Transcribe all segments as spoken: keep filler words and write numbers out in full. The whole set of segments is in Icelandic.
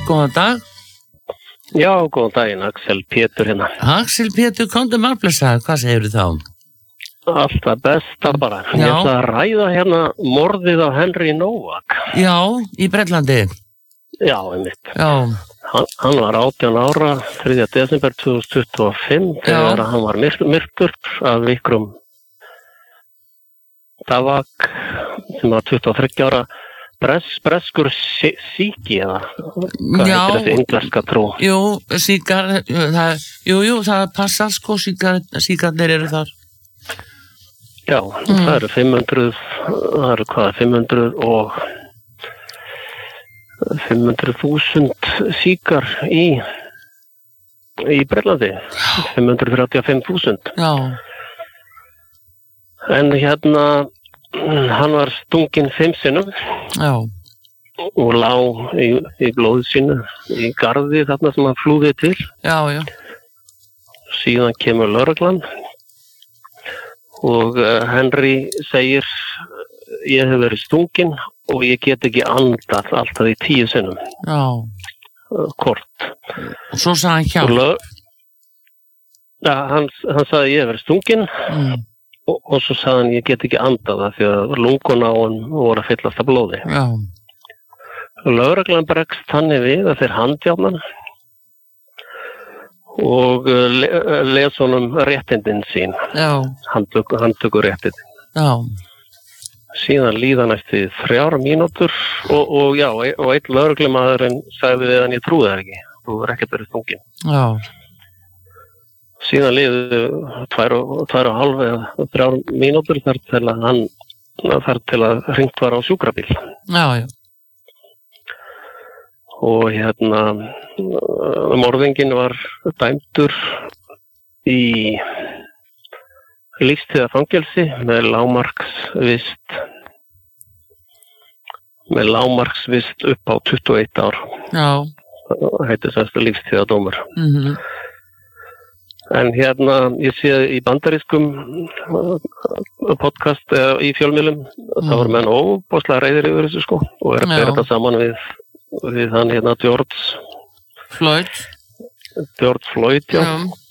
góðan dag. Já, góðan daginn, Axel Pétur hérna. Axel Pétur, komdu margblessaður, hvað segirðu þá? Alltaf besta bara. Já. Ég ætla að ræða hérna morðið á Henry Novak. Já, í Bretlandi. Já, einmitt. Já. Hann, hann var átján ára, þriðja desember tvö þúsund tuttugu og fimm, þegar hann var myrtur af Vikrum Davak, sem var tuttugu og þriggja ára. Bres, breskur síki eða hvað Já. heitir þessi indverska trú? Jú, síkar, það, jú, jú, það passar sko, síkar, síkarnir eru þar. Já, mm. það eru fimm hundruð, það eru hvað, fimm hundruð og fimm hundruð þúsund síkar í, í Bretlandi, fimm hundruð þrjátíu og fimm þúsund. Já. En hérna, hann var stunginn fimm sinnum. Já. Og lá í, í blóðu sínu í garði þarna sem hann flúði til. Já, já. Síðan kemur lögreglan og uh, Henry segir ég hef verið stunginn og ég get ekki andað alltaf í tíu sinnum. Já. Uh, kort. Og svo sagði hann hjálp. Lög... Ja, hann, hann sagði ég hef verið stunginn. Mm. Og, og svo sagði hann, ég get ekki andað það því að lunguna á hann voru að fyllast af blóði. Já. Lögreglan bregst þannig við að þeir handjárna og le, les honum réttindin sín. Já. Handtöku, handtöku réttindin. Já. Síðan líða næstu þrjár mínútur og, og já, og einn lögreglumaðurinn sagði við hann, ég trúi það ekki, þú er ekkert verið stunginn. Já. Síðan liðu tvær og, tvær og halv eða þrjár mínútur þar til að hann þar til að hringt var á sjúkrabíl. Já, já. Og hérna morðinginn var dæmdur í lífstíðarfangelsi með lágmarksvist með lágmarksvist upp á tuttugu og eitt ár. Já. Það heitir semst lífstíðardómur. Mhm. En hérna, ég sé í bandarískum podcast eða í fjölmiðlum, mm. það var menn óbáslega reiðir yfir þessu sko og er að bera þetta saman við, við hann hérna George Floyd. George Floyd, já.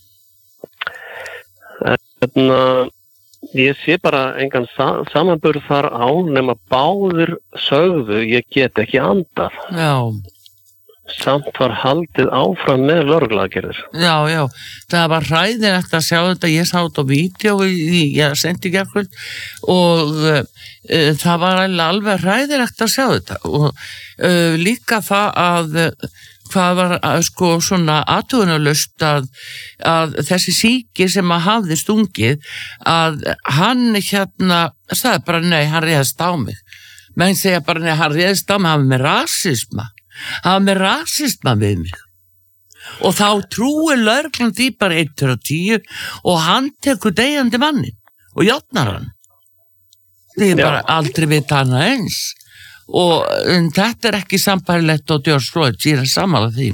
já. Hérna, ég sé bara engan sa- samanburð þar á nema báðir sögðu ég get ekki andað. Já. Samt var haldið áfram með lögregluaðgerðir. Já, já, það var hræðilegt að sjá þetta, ég sá þetta á vídeo, ég sendi gærkvöld og uh, uh, það var alveg hræðilegt að sjá þetta og uh, líka það að uh, hvað var uh, sko svona athugunarlaust að, að þessi síki sem að hafði stungið að hann hérna, sagði bara nei, hann réðst á mig. Menn segja bara nei, hann réðst á mig, hann var með rasisma. Það var með rasisma við mig og þá trúir lögreglan því bara einn til tíu og hann tekur deyjandi mannin og játnar hann. Því er bara aldrei vita hana eins og um, þetta er ekki sambærilegt og George Floyd, ég er sammála því.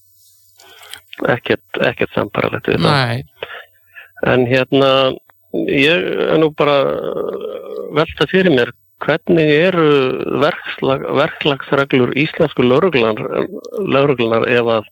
Ekkert, ekkert sambærilegt við það. Nei. En hérna, ég er nú bara velta fyrir mér hvernig eru verklag, verklagsreglur íslensku lögreglunar ef að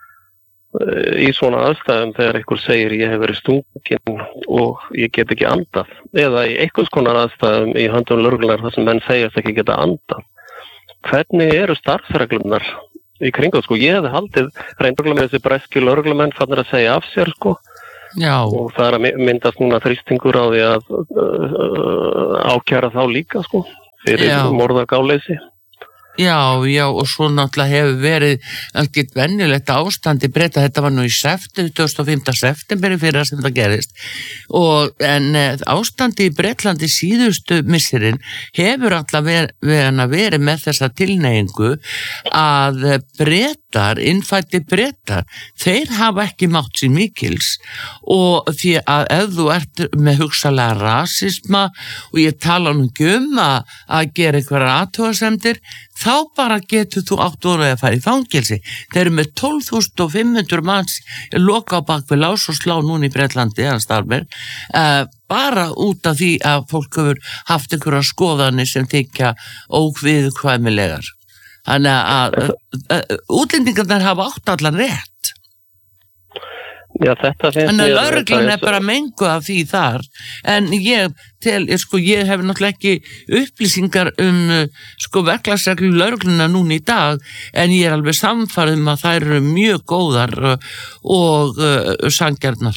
í svona aðstæðum þegar einhver segir ég hef verið stunginn og ég get ekki andað eða í einhvers konar aðstæðum í höndum lögreglunar þar sem menn segjast ekki geta andað. Hvernig eru starfsreglunar í kringu? Sko, ég hefði haldið reyndarlega með þessi breski lögreglumenn fannir að segja af sér sko. Já. Og það er að myndast núna þrýstingur á því að uh, ákæra þá líka sko fyrir morðagáleysi. Já, já, og svo náttúrulega hefur verið ekkert venjulegt ástand í Breta, þetta var nú í september, tuttugasta og fimmta september fyrir sem það gerist, og, en ástandi í Bretlandi síðustu misserinn hefur alltaf verið veri með þessa tilneyingu að Bretar, innfæddi Bretar, þeir hafa ekki mátt sín mikils og því að ef þú ert með hugsalega rasisma og ég tala nú ekki um að, að gera einhverjar athugasemdir, þá bara getur þú átt orðið að fara í fangelsi. Þeir eru með tólf þúsund fimm hundruð manns loka á bak við lás og slá núna í Bretlandi, eða starfir, uh, bara út af því að fólk hefur haft einhverja skoðanir sem þykja óviðurkvæmilegar. Þannig að uh, útlendingarnir hafa átt allan rétt. Já, þetta finnst Þannig að mér- lögreglan það er bara mengu af því þar. En ég tel, ég, sko, ég hef náttúrulega ekki upplýsingar um uh, sko verklagsreglur lögregluna núna í dag, en ég er alveg samfærð um að þær eru mjög góðar uh, og uh, sanngjarnar.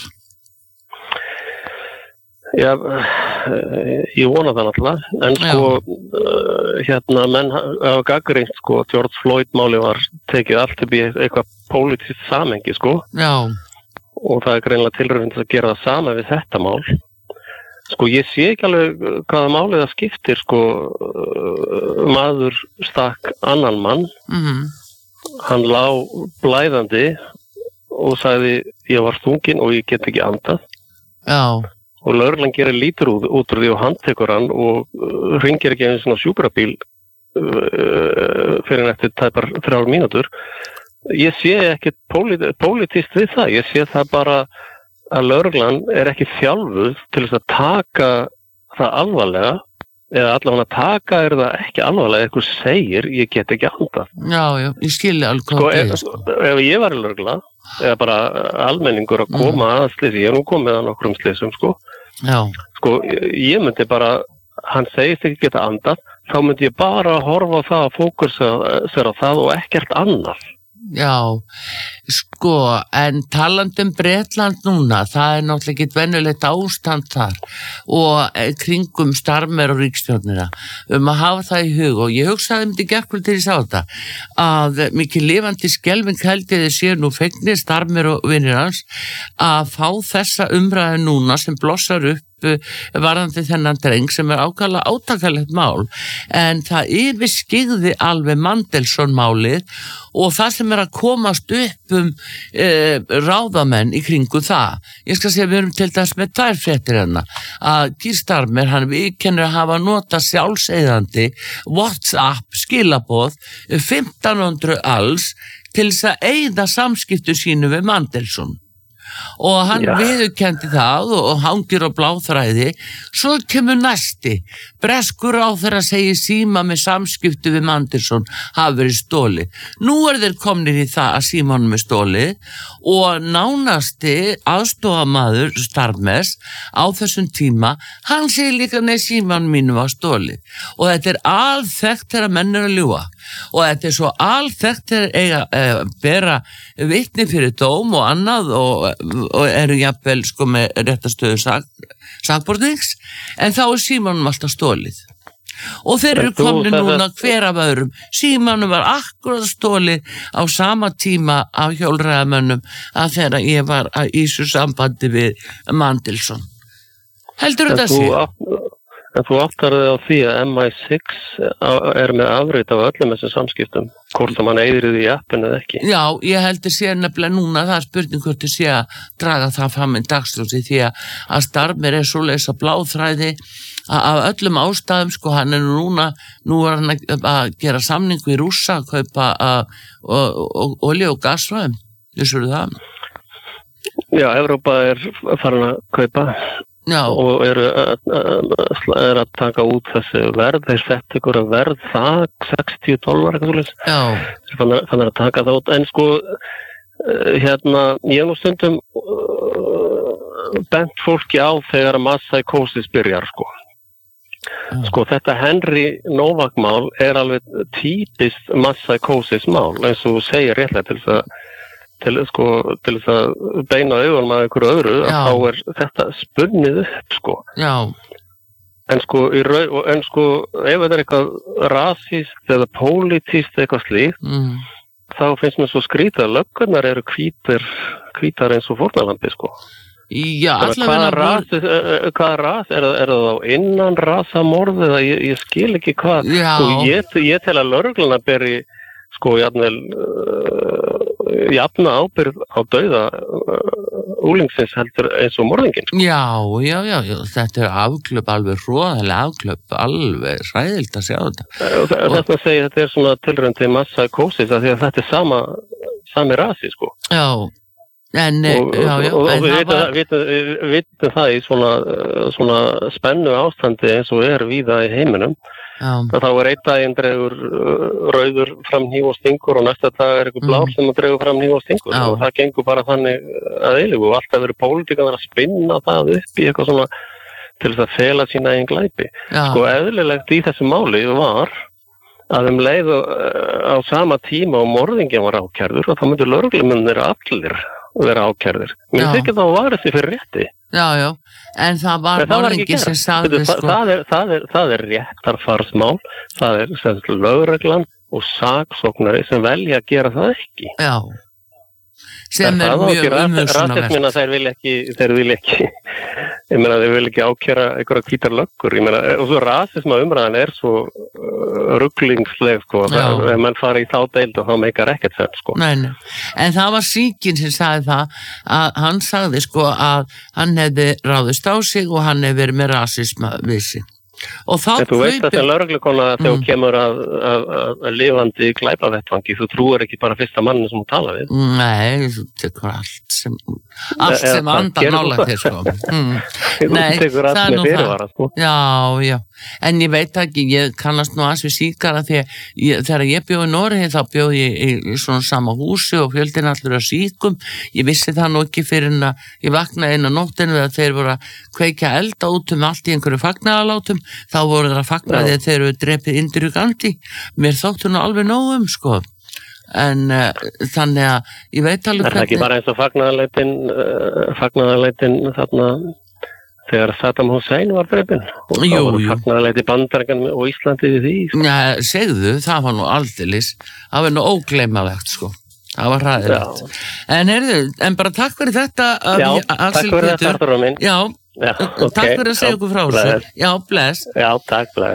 Já, eh, ég vona það náttúrulega, en sko, uh, hérna, menn hafa gagnrýnt, sko, George Floyd máli var tekið allt upp í eitthvað pólitískt samengi, sko, Já, og það er greinlega tilraun til að gera það sama við þetta mál. Sko, ég sé ekki alveg hvaða málið það skiptir, sko, uh, maður stakk annan mann, mhm, hann lá blæðandi og sagði, ég var þunginn og ég get ekki andað. já, Og lögreglan gerir lítur út, út úr því og handtekur hann og uh, ringir ekki einu svona sjúkrabíl uh, fyrir en eftir tæpar þrjár mínútur. Ég sé ekki pólitískt við það. Ég sé það bara að lögreglan er ekki þjálfuð til þess að taka það alvarlega, eða allavega að taka er það ekki alvarlega, eitthvað segir, ég get ekki andað. já, já, ég skilja alveg Sko, hvað ef, það er, sko. ef ég var í lögregla, eða bara almenningur að koma að slisi, ég er nú komið að nokkrum slisum, sko, Já, sko, ég myndi bara, hann segist ekki geta andað, þá myndi ég bara horfa á það að fókusa sér á það og ekkert annað. já, sko, en talandi um Bretland núna, það er náttúrulega ekki venjulegt ástand þar og eh, kringum Starmer og ríkisstjórnina um að hafa það í hug, og ég hugsaði um þetta gerkvöld til ég sá þetta, að mikið lifandi skelfing held ég þið séu nú fegnir Starmer og vinir hans að fá þessa umræðu núna sem blossar upp varðandi þennan dreng sem er ákala átakalegt mál, en það yfirskyggði alveg Mandelsson málið og það sem er að komast upp um e, ráðamenn í kringu það. Ég skal segja, við erum til dæmis með tvær fréttir hérna, að Keir Starmer, hann viðurkennir að hafa notað sjálfseyðandi WhatsApp skilaboð fimmtán hundruð alls til þess að eyða samskiptu sínu við Mandelsson. Og hann Já. viðurkenndi það og hangir á bláþræði. Svo kemur næsti, breskur á þeirra segir síma með samskiptu við Mandelsson hafi verið stólið. Nú er þeir komnir í það að símanum er stólið og nánasti aðstofamaður Starmers á þessum tíma, hann segir líka nei, símanum mínu var stólið. Og þetta er alþekkt þegar menn er að ljúga. Og þetta er svo alþekkt þegar eiga eh, bera vitni fyrir dóm og annað og, og eru jafnvel sko með réttastöðu sak, sakbornings, en þá er símanum alltaf stólið. Og þeir eru En þú- komni það- núna hver af öðrum. Símanum var akkurat stólið á sama tíma af hjólreiðamönnum að þegar ég var að í þessu sambandi við Mandelsson. Heldur En þetta þú, sé? átt- en þú áttar þig á því að M I six er með afrit af öllum þessum samskiptum, hvort að mann eyðir því í appinu eða ekki. Já, ég heldur sé nefnilega núna, það er spurning hvort þið sé að draga það fram í dagsljósi því að, að Starmer er svoleiðis að bláþræði að- af öllum ástæðum, sko, hann er núna, nú er hann að, að gera samning við Rússa að kaupa að, og, og, olíu og gasfræðum, þessur það? Já, Evrópa er farin að kaupa Já, og eru að, að, er að taka út þessi verð, þeir sett ykkur að verð það sextíu dólar eitthvað svolítið. já, Þannig þannig að taka það út, en sko uh, hérna, ég hef nú stundum uh, bent fólki á þegar að massapsychosis byrjar, sko. Sko, þetta Henry Novak mál er alveg típist massapsychosis mál, eins og þú segir réttlega til þess að til, sko, til þess að beina augunum að einhverju öðru, Já. að þá er þetta spunnið upp, sko. já, En sko, í rau, en sko, ef þetta er eitthvað rasíst eða pólitískt eitthvað slíkt, mm, þá finnst mér svo skrítið að löggunar eru hvítir, hvítar eins og fórnalambi, sko. já, Þannig að hvaða ras, allavega, eh, eh, hvaða ras, er, það- er það á innan rasamorð eða ég, ég skil ekki hvað. Já. Sko, ég, ég tel að lögregluna beri, sko, jafnvel, uh, jafna ábyrgð á dauða uh, úlingsins heldur eins og morðingin, sko. já, já, já, já, þetta er afklöp alveg hróðalega afklöp, alveg hræðilt að sjá þetta. Og þa- Þetta segir, þetta er svona tilraun til massapsychosis af því að þetta er sama, sami rasi, sko. Já, en, Og, já, já, og, og en við það vitum, var, var... vitum, vitum það í svona, svona spennu ástandi eins og er víða í heiminum, þá er einn daginn dregur rauður fram hníf og stingur og næsta dag er eitthvað blár sem dregur fram hníf og stingur Já. Og það gengur bara þannig að eilífu og alltaf verið pólitíkan að spinna það upp í eitthvað svona til þess að fela sína eigin glæpi. Já. Sko eðlilegt í þessu máli var að um leið á sama tíma og morðinginn var ákærður og þá myndu lögreglumennir allir vera ákærðir. Mér þykir þá var þessi fyrir rétti. Já, já, en það var morðingi sem sagði sko. Það er, það er, það er réttarfarsmál, það er sem lögreglan og saksóknari sem velja að gera það ekki. Já, sem er mjög umhugsunarvert. Þeir vil ekki, þeir vil ekki, ég meina þeir vil ekki ákæra einhverja hvítar löggur, ég meina, og svo rasisma umræðan er svo uh, rugglingsleg, sko, það, ef mann fara í þá deild og þá meikar ekkert þetta, sko. Nei, nei, en það var Sýkin sem sagði það, að hann sagði, sko, að hann hefði ráðist á sig og hann hefði verið með rasisma við sig. Og þá þú veist að það er lögreglukona þegar þú mm. kemur að, að, að, að lifandi glæpavettvangi, þú trúir ekki bara fyrsta manni sem þú tala við. Nei, þú tekur allt sem allt e, sem andar nálægt þér sko. Mm. Nei, það er nú það. Sko. Já, já, en ég veit ekki, ég kannast nú aðeins við Sýkara því að ég, þegar ég bjó í Noregi þá bjó ég í, í svona sama húsi og fjöldin allur að Sýkum. Ég vissi það nú ekki fyrir en að ég vaknaði inn á nóttinu þegar þeir voru að kveikja elda út um allt í einhverju fagnaðalátum. Þá voru það að fagna því að þeir eru drepið Indriðu Gandhi. Mér þóttu nú alveg nóg um, sko. En uh, þannig að ég veit alveg hvernig... Er það ekki bara eins og fagnaðarleitin, uh, fagnaðarleitin þarna þegar Saddam Hussein var drepinn? Og jú, þá voru fagnaðarleiti Bandaríkjanna og Íslandi við því, sko. Já, segðu, það var nú aldeilis. Það var nú ógleymanlegt, sko. Það var hræðilegt. En, heyrðu, en bara takk fyrir þetta. Já, takk fyrir þetta, Artur minn. Já. Já, okay. Takk fyrir að segja okkur frá þessu. Já, bless. Já, takk, bless.